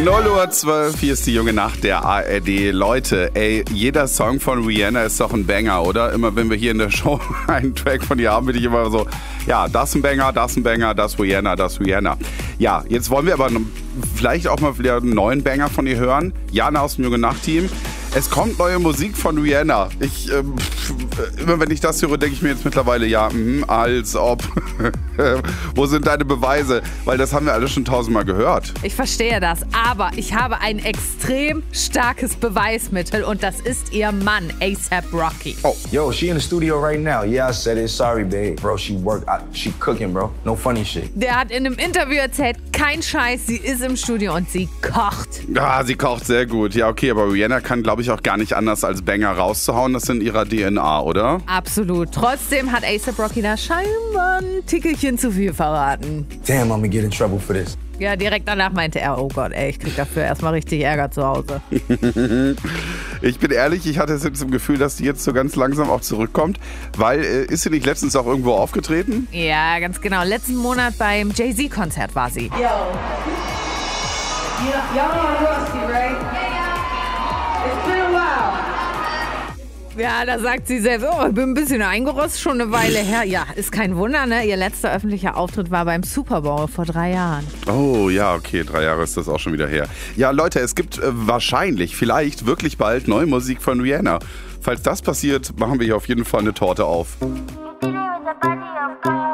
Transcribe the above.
0:12 Uhr, hier ist die junge Nacht der ARD. Leute, ey, jeder Song von Rihanna ist doch ein Banger, oder? Immer wenn wir hier in der Show einen Track von ihr haben, bin ich immer so, ja, das ein Banger, das ein Banger, das Rihanna, das Rihanna. Ja, jetzt wollen wir aber vielleicht auch mal wieder einen neuen Banger von ihr hören. Jana aus dem junge Nacht-Team. Es kommt neue Musik von Rihanna. Immer wenn ich das höre, denke ich mir jetzt mittlerweile, ja, als ob. Wo sind deine Beweise? Weil das haben wir alle schon tausendmal gehört. Ich verstehe das, aber ich habe ein extrem starkes Beweismittel und das ist ihr Mann, A$AP Rocky. Oh, yo, she in the studio right now. Yeah, I said it. Sorry, babe. Bro, she cooking, bro. No funny shit. Der hat in einem Interview erzählt, kein Scheiß, sie ist im Studio und sie kocht. Ja, sie kocht sehr gut. Ja, okay, aber Rihanna kann, glaube ich, auch gar nicht anders als Banger rauszuhauen. Das ist in ihrer DNA, oder? Absolut. Trotzdem hat A$AP Rocky da scheinbar ein Tickelchen zu viel verraten. Damn, I'm gonna get in trouble for this. Ja, direkt danach meinte er, oh Gott, ey, ich krieg dafür erstmal richtig Ärger zu Hause. Ich bin ehrlich, ich hatte jetzt im Gefühl, dass die jetzt so ganz langsam auch zurückkommt, weil, ist sie nicht letztens auch irgendwo aufgetreten? Ja, ganz genau. Letzten Monat beim Jay-Z-Konzert war sie. Yo. Y'all know Rusty, right? It's been a while. Ja, da sagt sie selbst, oh, ich bin ein bisschen eingerostet, schon eine Weile her. Ja, ist kein Wunder, ne? Ihr letzter öffentlicher Auftritt war beim Super Bowl vor 3 Jahren. Oh, ja, okay, 3 Jahre ist das auch schon wieder her. Ja, Leute, es gibt wahrscheinlich, vielleicht wirklich bald neue Musik von Rihanna. Falls das passiert, machen wir hier auf jeden Fall eine Torte auf.